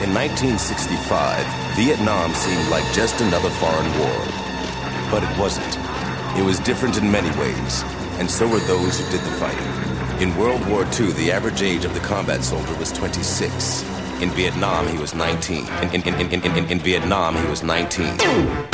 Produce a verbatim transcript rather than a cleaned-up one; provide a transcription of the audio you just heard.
In nineteen sixty-five, Vietnam seemed like just another foreign war. But it wasn't. It was different in many ways, and so were those who did the fighting. In World War Two, the average age of the combat soldier was twenty-six. In Vietnam, he was nineteen. In, in, in, in, in, in Vietnam, he was nineteen.